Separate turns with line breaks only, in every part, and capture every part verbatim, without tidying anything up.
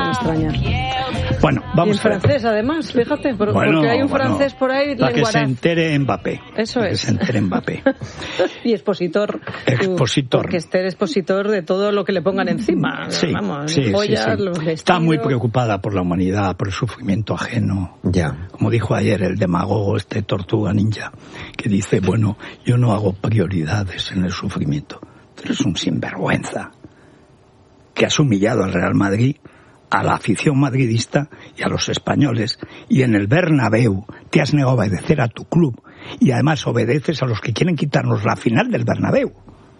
a extrañar.
Bueno, vamos
y en
a ver.
francés, además, fíjate, porque
bueno,
hay un
bueno,
francés por ahí.
Para que se entere Mbappé.
Eso
para
es.
Que se entere Mbappé.
Y expositor.
Expositor.
Porque Esther es expositor de todo lo que le pongan encima.
Sí,
Vamos,
sí,
joyas,
sí, sí.
los vestidos.
Está muy preocupada por la humanidad, por el sufrimiento ajeno.
Ya.
Como dijo ayer el demagogo, este Tortuga Ninja, que dice, bueno, yo no hago prioridades en el sufrimiento. Tú eres un sinvergüenza que has humillado al Real Madrid, a la afición madridista y a los españoles, y en el Bernabéu te has negado a obedecer a tu club y además obedeces a los que quieren quitarnos la final del Bernabéu.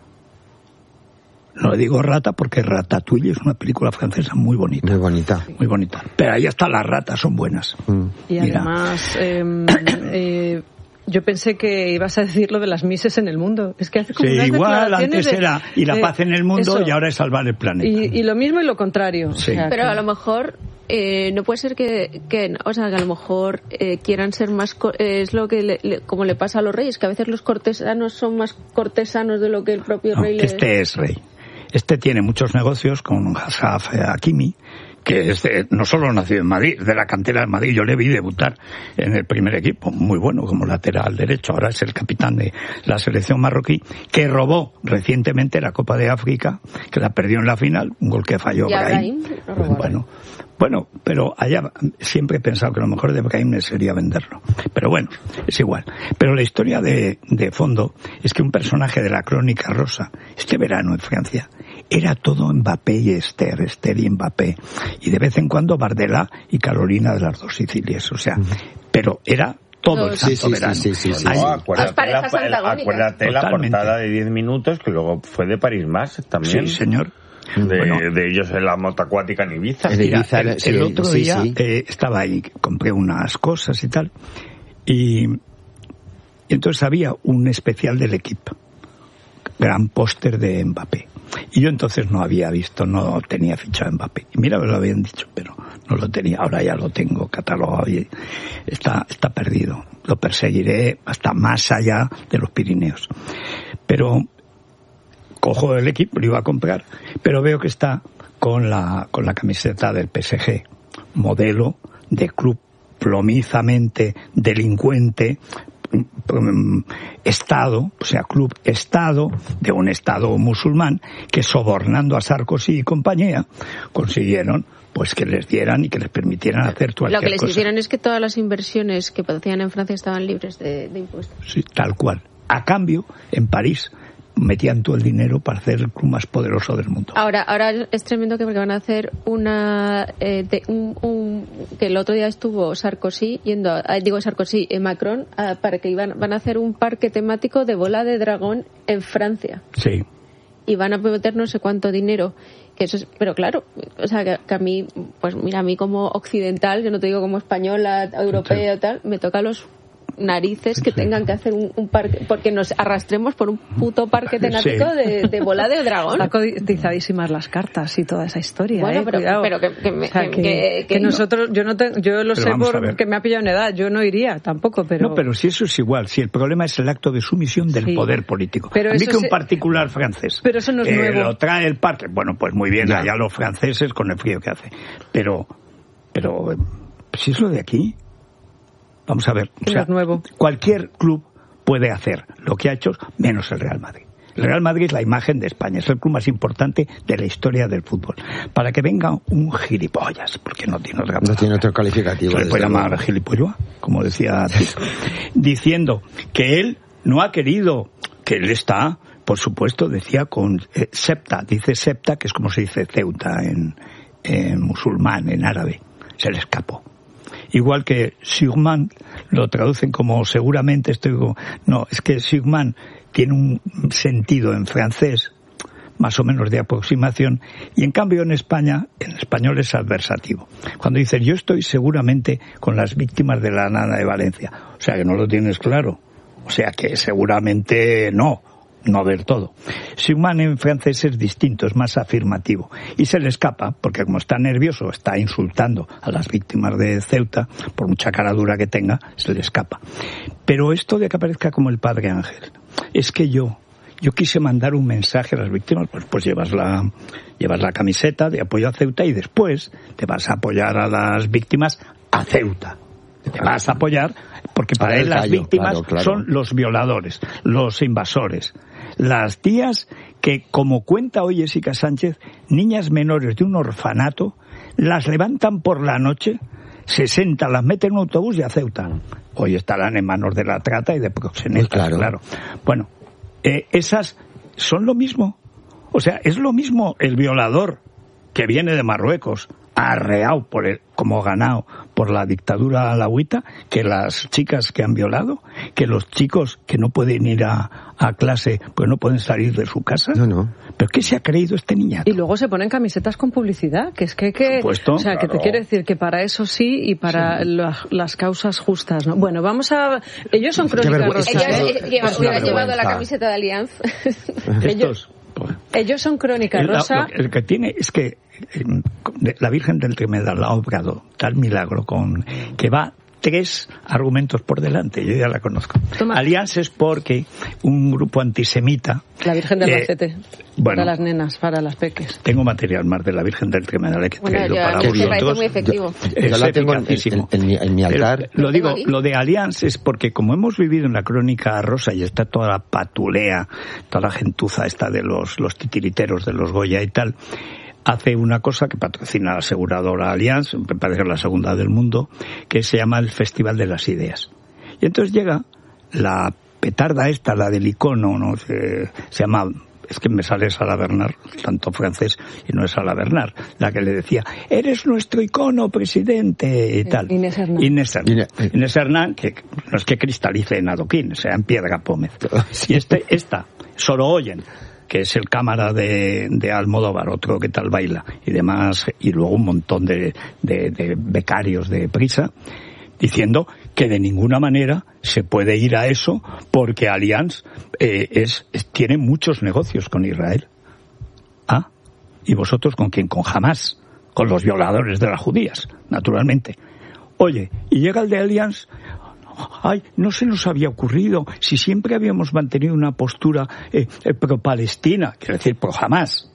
No le digo rata porque Ratatouille es una película francesa muy bonita.
Muy bonita.
Muy bonita. Pero ahí hasta las ratas son buenas.
Mm.
Y
Mira.
además, eh, eh, yo pensé que ibas a decir lo de las mises en el mundo. Es que hace como
Sí,
unas
igual
declaraciones
antes
de-
era y la
de-
paz en el mundo
eso.
y ahora es salvar el planeta.
Y, y lo mismo y lo contrario.
Sí.
O sea,
Pero
que-
a lo mejor eh, no puede ser que, que o sea que a lo mejor eh, quieran ser más co- eh, es lo que le- le- como le pasa a los reyes, que a veces los cortesanos son más cortesanos de lo que el propio
No,
rey le
este es rey. Este tiene muchos negocios con Ashraf Hakimi, que es de- no solo nacido en Madrid, de la cantera de Madrid. Yo le vi debutar en el primer equipo, muy bueno como lateral derecho. Ahora es el capitán de la selección marroquí, que robó recientemente la Copa de África, que la perdió en la final, un gol que falló
Y
Brahim.
Brahim lo robó.
Bueno, bueno, pero allá siempre he pensado que lo mejor de Brahim sería venderlo. Pero bueno, es igual. Pero la historia de, de fondo es que un personaje de la Crónica Rosa, este verano en Francia, era todo Mbappé y Esther, Esther y Mbappé. Y de vez en cuando Bardella y Carolina de las dos Sicilias. O sea, pero era todo el
Sí,
santo
sí,
verano.
sí, sí, sí,
Ahí-
sí.
No, acuérdate,
Las parejas
la, el-
antagónicas.
acuérdate la
Totalmente.
portada de diez minutos que luego fue de París Más también.
Sí, señor.
De,
Bueno.
de ellos en la moto acuática en Ibiza.
El de
Mira,
Ibiza,
el,
sí,
el otro
sí,
día
sí.
eh, estaba ahí, compré unas cosas y tal, y, y entonces había un especial del equipo, gran póster de Mbappé. Y yo entonces no había visto, no tenía fichado Mbappé. Y mira, me lo habían dicho, pero no lo tenía. Ahora ya lo tengo catalogado y está, está perdido. Lo perseguiré hasta más allá de los Pirineos. Pero cojo el equipo, lo iba a comprar, pero veo que está con la, con la camiseta del P S G, modelo de club plomizamente delincuente, mm, Estado, o sea, club Estado de un Estado musulmán que sobornando a Sarkozy y compañía consiguieron pues que les dieran y que les permitieran hacer cualquier
Lo que les
cosa.
hicieron es que todas las inversiones que hacían en Francia estaban libres de, de impuestos.
Sí, tal cual. A cambio, en París metían todo el dinero para hacer el club más poderoso del mundo.
Ahora, ahora es tremendo que porque van a hacer una eh, de, un, un- que el otro día estuvo Sarkozy yendo, a, eh, digo Sarkozy, eh, Macron, a, para que iban, van a hacer un parque temático de bola de dragón en Francia
Sí.
y van a meter no sé cuánto dinero. Que eso es, pero claro, o sea, que, que a mí, pues mira, a mí como occidental, yo no te digo como española, europea o tal, me toca los narices que
Sí.
tengan que hacer un, un parque, porque nos arrastremos por un puto parque temático
Sí.
de, de bola de dragón.
Están cotizadísimas las cartas y toda esa historia.
Bueno,
eh,
pero-
cuidado.
pero que- que me-
O sea,
que-
que,
que-
que
que no.
nosotros, yo no te- yo lo
Pero
sé
vamos a ver.
porque me ha pillado en edad. Yo no iría tampoco, pero.
No, pero si eso es igual, si el problema es el acto de sumisión del
Sí.
poder político.
Pero
a mí
eso
que un
se-
particular francés
Pero eso no es
eh,
nuevo.
lo trae el parque, bueno, pues muy bien,
Ya.
allá los franceses con el frío que hace. Pero, pero, eh, si es lo de aquí, vamos a ver.
Que no es nuevo.
Cualquier club puede hacer lo que ha hecho, menos el Real Madrid. El Real Madrid es la imagen de España, es el club más importante de la historia del fútbol. Para que venga un gilipollas, porque no tiene otra
No
palabra.
tiene otro calificativo.
Se le
desde
puede llamar
luego.
gilipollas, como decía Tito, diciendo que él no ha querido, que él está, por supuesto, decía con eh, septa, dice septa, que es como se dice Ceuta en, en musulmán, en árabe, se le escapó. Igual que sûrement lo traducen como seguramente estoy como, no, es que sûrement tiene un sentido en francés más o menos de aproximación, y en cambio en España, en español es adversativo. Cuando dices yo estoy seguramente con las víctimas de la nana de Valencia, o sea que no lo tienes claro, o sea que seguramente no, no del todo. Sûrement en francés es distinto, es más afirmativo, y se le escapa, porque como está nervioso, está insultando a las víctimas de Ceuta, por mucha cara dura que tenga, se le escapa. Pero esto de que aparezca como el Padre Ángel, es que yo, yo quise mandar un mensaje a las víctimas, pues, pues llevas la, llevas la camiseta de apoyo a Ceuta y después te vas a apoyar a las víctimas a Ceuta. Te vas a apoyar porque para él las víctimas claro, claro. son los violadores, los invasores. Las tías que, como cuenta hoy Jessica Sánchez, niñas menores de un orfanato, las levantan por la noche, se sentan, las meten en un autobús y a Ceuta. Hoy estarán en manos de la trata y de proxenetas, claro. claro. Bueno, eh, esas son lo mismo. O sea, es lo mismo el violador que viene de Marruecos, arreado por el, como ganado por la dictadura alauita, que las chicas que han violado, que los chicos que no pueden ir a, a clase, pues no pueden salir de su casa.
No, no.
¿Pero qué se ha creído este niñato?
Y luego se ponen camisetas con publicidad, que es que, que
Supuesto,
o sea,
claro.
que te quiero decir que para eso sí y para sí. Las, las causas justas, ¿no? Bueno, vamos a... Ellos son Crónica Rosa.
Ellos ¿eh? lleva, hubieran llevado la camiseta de Allianz.
Estos...
Ellos son Crónica Rosa.
El, el que tiene es que eh, la Virgen del Tremedal ha obrado tal milagro con que va tres argumentos por delante. Yo ya la conozco. Toma. Allianz es porque un grupo antisemita...
La Virgen del Albacete. Eh,
bueno,
para las nenas, para las peques.
Tengo material más de la Virgen del Tremedal que he
bueno,
traído
ya,
para
que
vosotros.
Me parece muy efectivo.
Yo, yo la tengo en, en, en, mi, en mi altar.
Pero, lo digo, lo de Allianz es porque como hemos vivido en la Crónica Rosa y está toda la patulea, toda la gentuza esta de los, los titiriteros de los Goya y tal, hace una cosa que patrocina la aseguradora Allianz, me parece la segunda del mundo, que se llama el Festival de las Ideas. Y entonces llega la petarda esta, la del icono, ¿no? Se, se llama... Es que me sale Sala Bernard, tanto francés, y no es Sala Bernard, la que le decía, eres nuestro icono, presidente, y tal.
Inés Hernán.
Inés Hernán, Inés Hernán que no es que cristalice en adoquín, sea en piedra pómez. Y este, esta, Sorogoyen, que es el cámara de, de Almodóvar, otro que tal baila, y demás, y luego un montón de, de, de becarios de Prisa, diciendo que de ninguna manera se puede ir a eso porque Allianz eh, es, es tiene muchos negocios con Israel. ¿Ah? ¿Y vosotros con quién? Con Hamás, con los violadores de las judías, naturalmente. Oye, y llega el de Allianz, ay, no se nos había ocurrido, si siempre habíamos mantenido una postura eh, eh, pro-Palestina, quiero decir, pro-Hamás.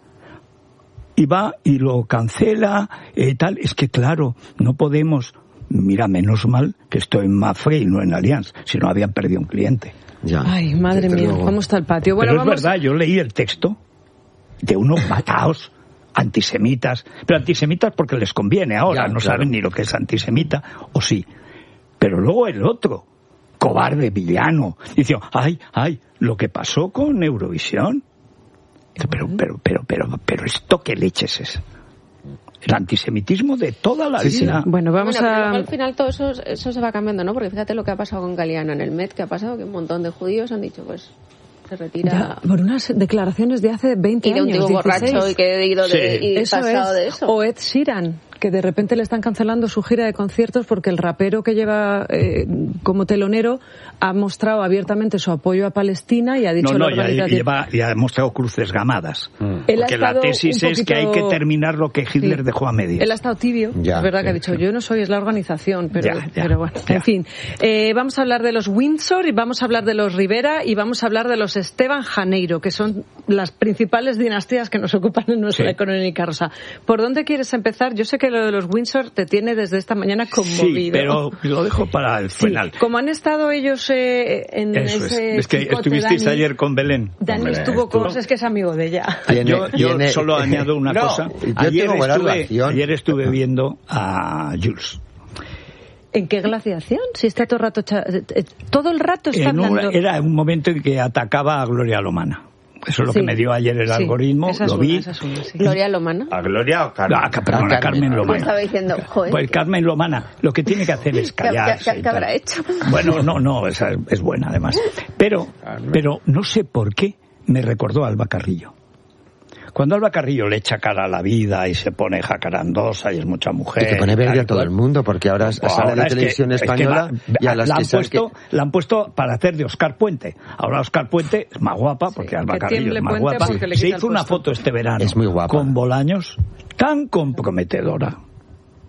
Y va y lo cancela, eh, tal, es que claro, no podemos... Mira, menos mal que estoy en Mafre y no en Allianz, si no habían perdido un cliente.
Ya. Ay, madre mía, luego. ¿Cómo está el patio? Bueno,
pero
vamos...
es verdad, yo leí el texto de unos mataos antisemitas, pero antisemitas porque les conviene ahora, ya, no claro. saben ni lo que es antisemita, o sí. Pero luego el otro, cobarde, villano, dice, ay, ay, lo que pasó con Eurovisión. Pero, pero, pero, pero, pero, ¿esto qué leches es? El antisemitismo de toda la
sí,
vida.
Sí.
Bueno, vamos
bueno,
a...
al final todo eso, eso se va cambiando, ¿no? Porque fíjate lo que ha pasado con Galeano en el Met, que ha pasado que un montón de judíos han dicho, pues, se retira...
Ya, por unas declaraciones de hace veinte años.
Y de un tipo borracho y que he ido
sí.
de, y
eso
pasado
es.
de eso.
O Ed Sheeran, que de repente le están cancelando su gira de conciertos porque el rapero que lleva eh, como telonero ha mostrado abiertamente su apoyo a Palestina y ha dicho...
No, no,
la
ya, lleva, ya ha mostrado cruces gamadas. Mm.
Porque
la tesis
poquito...
es que hay que terminar lo que Hitler sí. dejó a medias.
Él ha estado tibio, ya, es verdad sí, que ha dicho, sí. yo no soy, es la organización, pero,
ya, ya,
pero bueno, ya. En fin. Eh, vamos a hablar de los Windsor y vamos a hablar de los Rivera y vamos a hablar de los Esteban Janeiro, que son las principales dinastías que nos ocupan en nuestra sí. Crónica Rosa. ¿Por dónde quieres empezar? Yo sé que lo de los Windsor te tiene desde esta mañana conmovido.
Sí, pero lo dejo para el final.
Sí, como han estado ellos eh, en
Eso
ese...
Es, es que estuvisteis Dani, ayer con Belén.
Dani Hombre, estuvo con... Es que es amigo de ella.
Tiene, yo yo tiene, solo añado una
no,
cosa. Ayer estuve, ayer estuve viendo a Jules.
¿En qué glaciación? Si está todo el rato... Todo el rato está
en
hablando...
Un, era un momento en que atacaba a Gloria Lomana. Eso es lo
sí.
que me dio ayer el
sí.
algoritmo,
esa
lo
es
vi.
Una, es una, sí.
¿Gloria Lomana?
¿A Gloria o Carmen?
Ah, perdón, a Carmen, Carmen Lomana.
Pues estaba diciendo, joder.
Pues Carmen Lomana, lo que tiene que hacer es callarse.
¿Qué, qué, qué habrá hecho?
Bueno, no, no, esa es buena además. Pero, pero no sé por qué me recordó a Alba Carrillo. Cuando Alba Carrillo le echa cara a la vida y se pone jacarandosa y es mucha mujer...
Y que pone verde a todo el mundo, porque ahora
pues
sale
ahora
de televisión
que,
española
es que
y a las
la,
que
han puesto, que... la han puesto para hacer de Oscar Puente. Ahora Oscar Puente es más guapa, porque sí, Alba Carrillo es más guapa. Se hizo una foto este verano
es muy guapa.
Con Bolaños, tan comprometedora.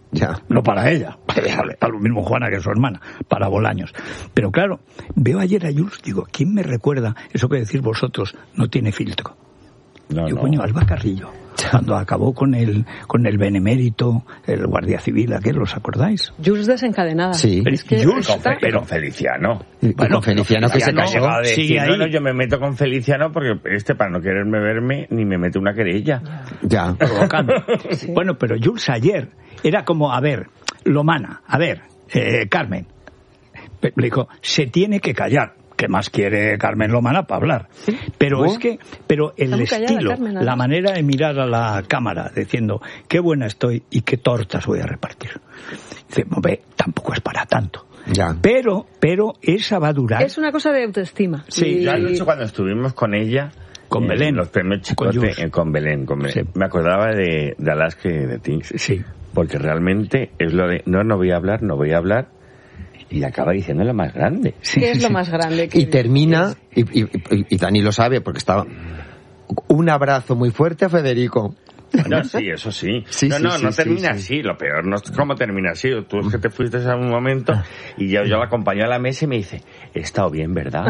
Ya.
No para ella, para lo mismo Juana que su hermana, para Bolaños. Pero claro, veo ayer a Jules, digo, ¿quién me recuerda eso que decís vosotros? No tiene filtro.
No,
Yo,
no.
coño, Alba Carrillo, cuando acabó con el con el benemérito, el guardia civil, aquel, ¿os acordáis?
Jules desencadenada.
Sí.
Es que
Jules,
Con,
está-
Fe- con Feliciano.
Y
Bueno,
con Feliciano que
Ya
se
no ha
casó.
llegado a decir,
sigue ahí.
no, no, yo me meto con Feliciano porque este, para no quererme verme, ni me mete una querella.
Ya.
Provocando. Bueno, pero Jules ayer era como, a ver, Lomana, a ver, eh, Carmen, le dijo, se tiene que callar. ¿Qué más quiere Carmen Lomana para hablar? Pero
¿Oh?
es que, pero el
Está muy callada,
estilo,
Carmen,
la
además.
manera de mirar a la cámara diciendo, qué buena estoy y qué tortas voy a repartir. Dice, ve, tampoco es para tanto.
Ya.
Pero, pero esa va a durar.
Es una cosa de autoestima.
Sí,
Y-
Yo anoche cuando estuvimos con ella,
Con
en
Belén.
los premios
Con
Chicote,
Jules.
eh, con Belén, con Belén.
Sí.
Me acordaba de, de Alaska y de ti.
Sí.
Porque realmente es lo de, no, no voy a hablar, no voy a hablar, y acaba diciendo lo más grande.
Sí,
¿Qué es
sí,
lo
sí.
más grande? Que
Y termina, y, y, y- y Dani lo sabe porque estaba... Un abrazo muy fuerte a Federico.
No, sí, eso sí.
Sí,
no,
sí,
no,
sí,
no
sí,
termina
sí.
así. Lo peor no es cómo termina así. Tú es que te fuiste a un momento y yo, yo la acompañé a la mesa y me dice, he estado bien, ¿verdad?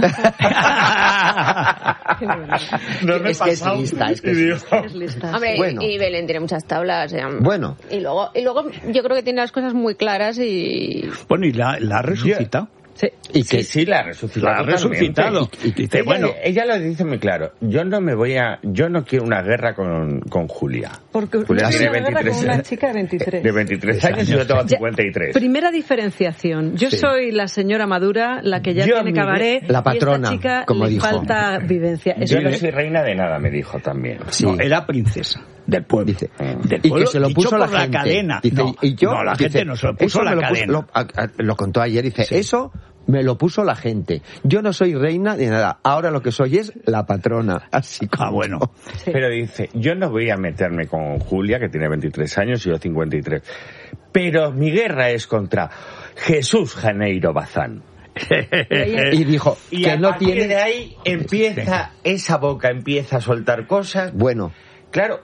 no me he
Es que es
pasado.
lista, es que
Y
es
digo,
es lista.
Hombre,
Bueno.
y Belén tiene muchas tablas. eh,
Bueno.
Y luego, y luego yo creo que tiene las cosas muy claras y...
Bueno, y la, la ha resucitado.
Sí.
Y que
Sí, sí, la ha resucitado.
La ha
totalmente.
resucitado.
Y- y- dice,
Ella-
bueno, ella lo dice muy claro. Yo no me voy a, yo no quiero una guerra con, con Julia.
Porque
Julia
yo
tiene
tuve una guerra
veintitrés
con una chica de veintitrés.
De veintitrés años y yo tengo cincuenta y tres.
Primera diferenciación. Yo
Sí.
soy la señora madura, la que ya
Yo,
tiene
mi-
cabaret.
la patrona,
y esta chica
como
le
dijo.
falta vivencia. Eso
Yo no
es-
soy reina de nada, me dijo también.
Sí.
No, era princesa del pueblo.
Dice,
Del
y
pueblo,
que se lo
dicho
puso
por
la,
la
gente.
cadena.
Dice,
No,
y yo,
no, la
dice,
gente no se lo puso
eso
la
me lo puso-
cadena.
lo, a- a- lo contó ayer, dice, eso me lo puso la gente. Yo no soy reina de nada. Ahora lo que soy es la patrona. Así como
Ah, bueno.
Sí.
Pero dice, yo no voy a meterme con Julia, que tiene veintitrés años y yo cincuenta y tres. Pero mi guerra es contra Jesús Janeiro Bazán.
Y dijo
Y
que
a
no
partir
tiene...
de ahí empieza, esa boca empieza a soltar cosas.
Bueno,
Claro,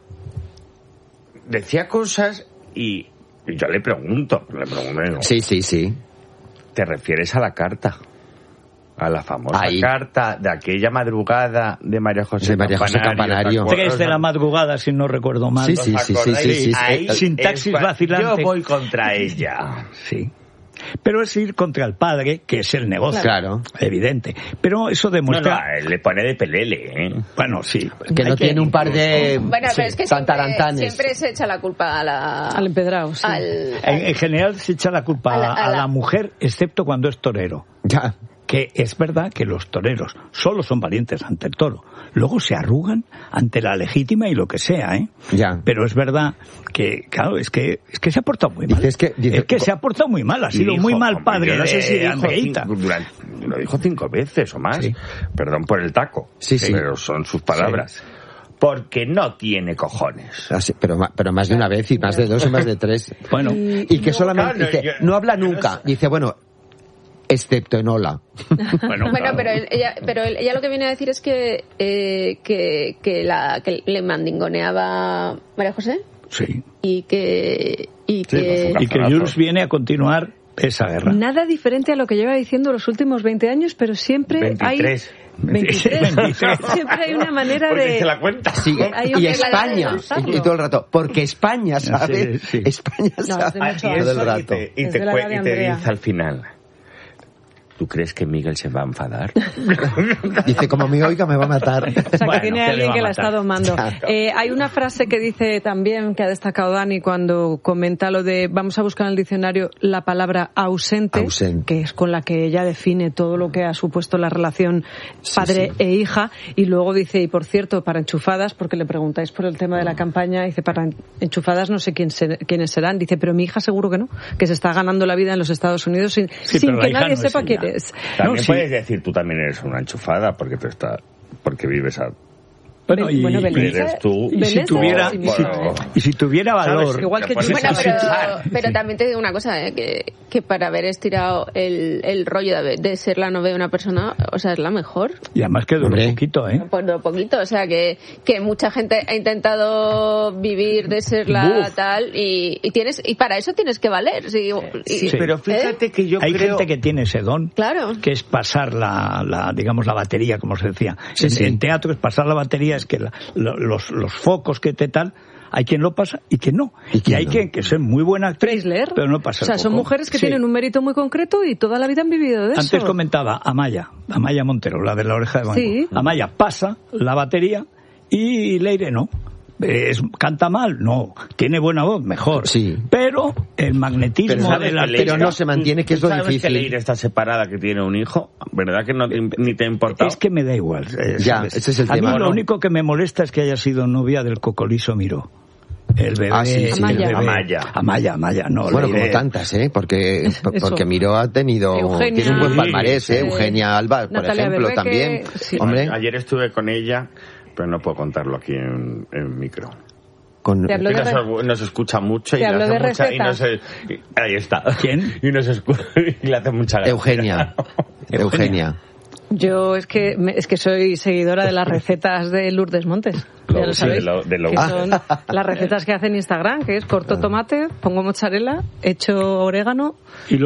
decía cosas y, y yo le pregunto, le pregunto, digo,
sí, sí, sí.
¿te refieres a la carta? A la famosa
Ahí.
carta de aquella madrugada de María José
De María José Campanario.
¿te
Tres de la
acuerdas?
madrugada, si no recuerdo mal.
Sí, sí,
¿Os
sí, sí,
acordáis?
sí, sí, sí.
Ahí
Sintaxis
es cua-
vacilante.
Yo voy contra ella.
Sí. Pero es ir contra el padre, que es el negocio.
Claro.
Evidente. Pero eso
No, no,
demuestra...
a él le pone de pelele, ¿eh?
Bueno, sí.
Que no
Hay
tiene un par de
Bueno, pero es que siempre,
santarantanes.
siempre se echa la culpa a la...
Al empedrado, sí.
al-
En, en general se echa la culpa
A
a
la-
la,
a
a
la-
la mujer, excepto cuando es torero.
Ya.
Que es verdad que los toreros solo son valientes ante el toro. Luego se arrugan ante la legítima y lo que sea, ¿eh?
Ya.
Pero es verdad que, claro, es que, es que se ha portado muy mal.
Dice, es que- dice-
es que se ha portado muy mal. Ha
Y
sido
dijo,
muy mal
hombre,
padre
yo no sé
de
si dijo
Andreita.
cinco- durante- lo dijo cinco veces o más.
Sí.
Perdón por el taco.
Sí, sí.
Pero son sus palabras. Porque no tiene cojones.
Así, pero, ma- pero más de una vez y más de dos y más de tres.
Bueno,
Y que solamente
claro,
dice,
yo-
no habla
yo no
nunca.
sé.
Dice, bueno, excepto en hola.
bueno,
Bueno,
claro.
pero él- ella, pero él- ella lo que viene a decir es que eh, que, que, la, que le mandingoneaba María José
Sí.
y que y que
con su
Y que Jules viene a continuar esa guerra.
Nada diferente a lo que lleva diciendo los últimos veinte años, pero siempre
veintitrés.
hay... veintitrés.
veintitrés.
Siempre hay una manera
Porque
de...
se la cuenta.
Sí,
Hay un
y
que la
España,
de
y, y todo el rato, porque España sabe,
Sí, sí.
España
No,
sabe
es de mucho
Y
antes.
todo el
eso, y
rato.
te, y
Es
te
de la
cue-
edad de
y te
Andrea.
dice al final, ¿tú crees que Miguel se va a enfadar?
Dice, como me oiga me va a matar.
O sea, que
Bueno,
tiene
que le
alguien
va a
que la
matar.
está domando. Eh, hay una frase que dice también, que ha destacado Dani cuando comenta lo de vamos a buscar en el diccionario la palabra ausente,
Ausente.
que es con la que ella define todo lo que ha supuesto la relación
Sí,
padre
sí.
e hija. Y luego dice, y por cierto, para enchufadas, porque le preguntáis por el tema de la campaña, dice, para enchufadas no sé quién ser- quiénes serán. Dice, pero mi hija seguro que no, que se está ganando la vida en los Estados Unidos sin,
Sí,
sin
pero la
que
hija
nadie
no es
sepa
ella.
quién es.
También
No, sí.
puedes decir, tú también eres una enchufada porque tú estás, porque vives a
Bueno, y,
bueno, Belén,
eres tú.
y si
Belén
tuviera,
es
y si,
bueno.
y si tuviera valor,
¿Sabes?
Igual que
Pues
yo.
es
Bueno, pero,
escuchar.
pero
Sí.
también te digo una cosa, ¿eh? que, que para haber estirado el, el rollo de, de ser la novia de una persona, o sea, es la mejor.
y además que duró
Hombre.
poquito, ¿eh?
Por lo poquito, o sea, que, que mucha gente ha intentado vivir de ser la
Buf.
tal y, y tienes y para eso tienes que valer. Sí, y-
Sí,
Sí.
pero fíjate que yo
Hay
creo...
gente que tiene ese don,
Claro.
que es pasar la, la, digamos, la batería, como se decía.
Sí,
en,
sí.
en teatro es pasar la batería, es que la- lo- los, los focos que te tal, hay quien lo pasa y quien no.
Y
Y,
quien
hay
no.
quien que es muy buena actriz,
Preisler.
pero no pasa
O sea,
el
son
foco.
mujeres que
Sí.
tienen un mérito muy concreto y toda la vida han vivido de eso.
Antes comentaba Amaya, Amaya Montero, la de la oreja de banco.
Sí.
Amaya pasa la batería y Leire no. Es, ¿Canta mal? No. ¿Tiene buena voz? Mejor.
Sí.
Pero el magnetismo
Pero sabes
de la
que Leire- pero no se mantiene, que es lo
¿Sabes
difícil?
que Leire está separada, que tiene un hijo? ¿Verdad que no te- ni te ha importado?
Es que me da igual. eh,
Ya,
¿sabes?
ese es el
A
tema,
mí lo
¿no?
único que me molesta es que haya sido novia del Cocolizo Miró. El bebé.
Ah, sí, sí.
el
Amaya.
bebé.
Amaya.
Amaya, Amaya, no.
Bueno,
Leire.
como tantas, ¿eh? Porque, porque
Eso.
Miró ha tenido...
Eugenia.
tiene un buen
Sí,
palmarés, ¿eh?
sí.
Eugenia Alba, por
Natalia
ejemplo,
Berbeque,
también.
sí.
Hombre,
Ayer estuve con ella, pero no puedo contarlo aquí en, en micro.
con...
Te habló
Que
de
nos,
re-
nos escucha mucho y
Te
le
habló
hace
de
mucha... Y
recetas.
no se, y- ahí está.
¿Quién?
Y, nos escu- y le hace mucha gracia.
Eugenia. Eugenia.
Yo es que me- es que soy seguidora de las recetas de Lourdes Montes. Ya
Lo-
lo
sí,
sabéis.
de lo- de lo-
que
Ah.
son las recetas que hace en Instagram, que es corto tomate, pongo mozzarella, echo orégano